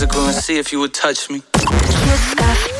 physical and see if you would touch me. Kiss